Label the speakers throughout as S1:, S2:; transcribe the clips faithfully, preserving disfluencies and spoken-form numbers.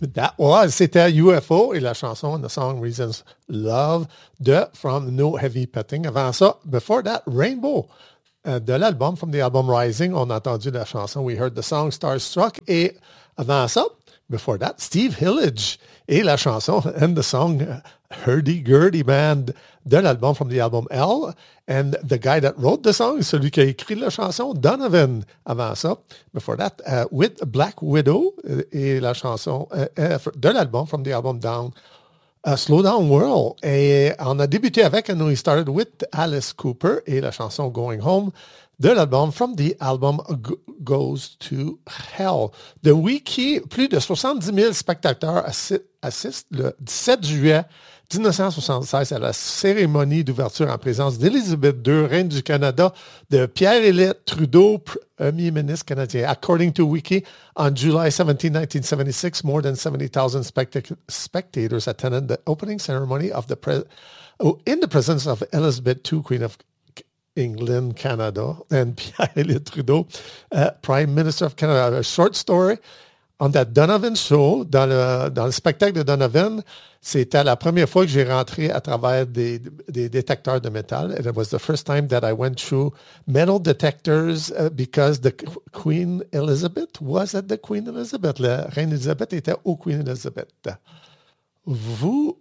S1: That was, c'était U F O et la chanson The Song Reasons Love de From No Heavy Petting. Avant ça, before that, Rainbow. Uh, de l'album, from the album Rising, on a entendu la chanson We Heard the Song Starstruck. Et avant ça, before that, Steve Hillage et la chanson and the song Hurdy-Gurdy Band de l'album from the album L. And the guy that wrote the song, celui qui a écrit la chanson, Donovan. Avant ça, before that, uh, with Black Widow et la chanson uh, uh, de l'album from the album Down. Uh, Slow Down World. Et on a débuté avec, and we started with Alice Cooper et la chanson Going Home de l'album From the Album G- Goes to Hell. The Wiki, plus de soixante-dix mille spectateurs assi- assistent le dix-sept juillet dix-neuf cent soixante-seize à la cérémonie d'ouverture en présence d'Élisabeth deux, reine du Canada, de Pierre-Éliott Trudeau, premier ministre canadien. According to Wiki, on July seventeenth, nineteen seventy-six, more than seventy thousand spectac- spectators attended the opening ceremony of the pre- oh, in the presence of Elizabeth the Second, Queen of England, Canada, and Pierre-Éliott Trudeau, uh, Prime Minister of Canada. A short story on that Donovan show, dans le, dans le spectacle de Donovan, c'était la première fois que j'ai rentré à travers des, des détecteurs de métal. And it was the first time that I went through metal detectors uh, because the Queen Elizabeth was at the Queen Elizabeth. La reine Elizabeth était au Queen Elizabeth. Vous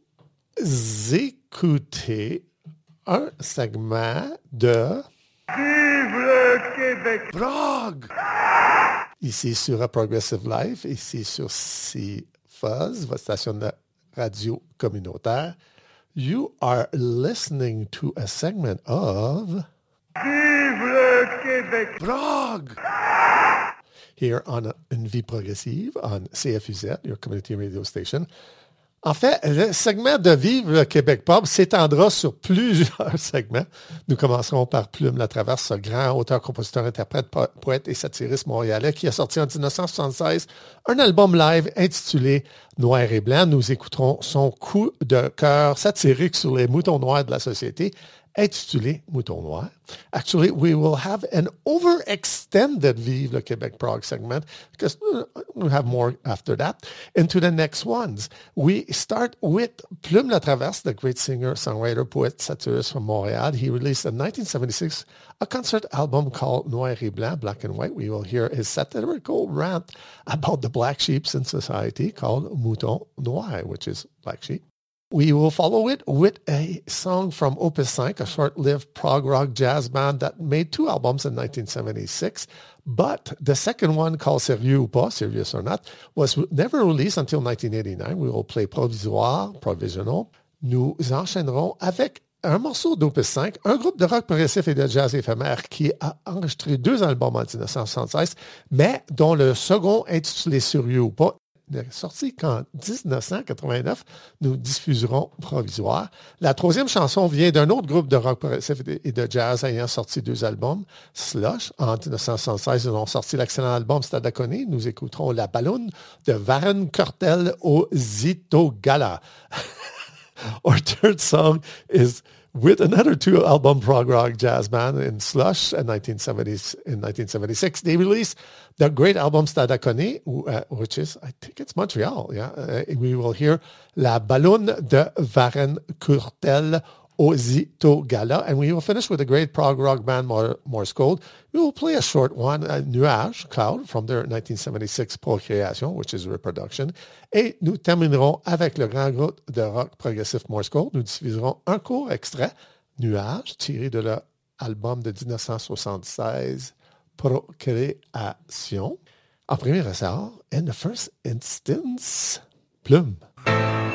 S1: écoutez un segment de
S2: Vive le Québec!
S1: Prog! Ici sur Progressive Life, ici sur C-Fuzz, votre station de radio communautaire. You are listening to a segment of
S2: Vive le Québec!
S1: Prog! Here on Une Vie Progressive, on C F U Z, your community radio station. En fait, le segment de Vive le Québec Pop s'étendra sur plusieurs segments. Nous commencerons par Plume Latraverse, ce grand auteur, compositeur, interprète, po- poète et satiriste montréalais qui a sorti en dix-neuf cent soixante-seize un album live intitulé Noir et Blanc. Nous écouterons son coup de cœur satirique sur les moutons noirs de la société, intitulé Mouton Noir. Actually, we will have an overextended Vive le Québec Prog segment because we'll have more after that into the next ones. We start with Plume Latraverse, the great singer, songwriter, poet, satirist from Montreal. He released in nineteen seventy-six a concert album called Noir et Blanc, Black and White. We will hear his satirical rant about the black sheeps in society called Mouton Noir, which is black sheep. We will follow it with a song from Opus five, a short-lived prog rock jazz band that made two albums in nineteen seventy-six. But the second one, called Sérieux ou pas, Serious or Not, was never released until nineteen eighty-nine. We will play Provisoire, Provisional. Nous enchaînerons avec un morceau d'Opus cinq, un groupe de rock progressif et de jazz éphémère qui a enregistré deux albums en dix-neuf cent soixante-seize, mais dont le second, intitulé Sérieux ou pas, n'est sorti qu'en dix-neuf cent quatre-vingt-neuf. Nous diffuserons Provisoire. La troisième chanson vient d'un autre groupe de rock progressif et de jazz ayant sorti deux albums. Slush, en dix-neuf cent soixante-seize, ils ont sorti l'excellent album Stade à Conner. Nous écouterons La Balloune de Varen Kurtel au Zito Gala. Our third song is with another two-album prog rock jazz band in Slush in nineteen seventies. In nineteen seventy-six, they released the great album Stade à Conner, uh, which is, I think it's Montreal. Yeah, uh, we will hear La Balloune de Varen Kurtel au Zito Gala, and we will finish with a great prog rock band, Morse Code. We will play a short one, uh, Nuage, Cloud, from their nineteen seventy-six Procreation, which is reproduction. Et nous terminerons avec le grand groupe de rock progressif Morse Code. Nous diffuserons un court extrait, Nuage, tiré de leur album de dix-neuf cent soixante-seize, Procréation. En premier ressort, in the first instance, Plume.